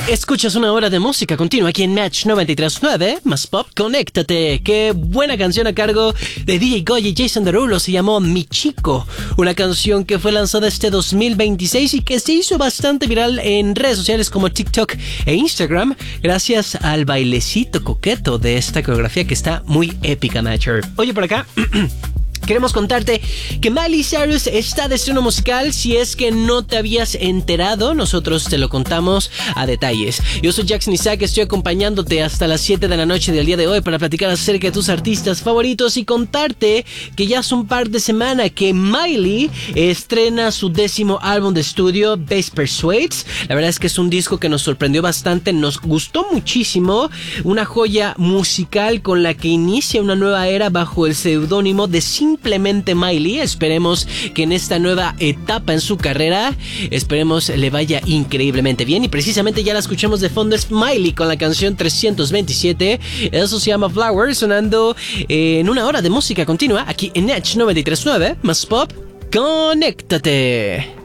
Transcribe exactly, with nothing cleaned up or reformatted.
Escuchas una hora de música continua aquí en Match noventa y tres punto nueve, más pop, conéctate. Qué buena canción a cargo de D J Goya y Jason Derulo, se llamó Mi Chico. Una canción que fue lanzada este dos mil veintiséis y que se hizo bastante viral en redes sociales como TikTok e Instagram, gracias al bailecito coqueto de esta coreografía que está muy épica, Matcher. Oye, por acá... queremos contarte que Miley Cyrus está de estreno musical. Si es que no te habías enterado, nosotros te lo contamos a detalles. Yo soy Jackson Isaac, estoy acompañándote hasta las siete de la noche del día de hoy para platicar acerca de tus artistas favoritos y contarte que ya hace un par de semanas que Miley estrena su décimo álbum de estudio, Bass Persuades. La verdad es que es un disco que nos sorprendió bastante, nos gustó muchísimo. Una joya musical con la que inicia una nueva era bajo el seudónimo de Simplemente Miley. Esperemos que en esta nueva etapa en su carrera, esperemos le vaya increíblemente bien. Y precisamente ya la escuchamos de fondo, es Miley con la canción trescientos veintisiete. Eso se llama Flower, sonando en una hora de música continua aquí en Edge noventa y tres punto nueve, más pop, conéctate.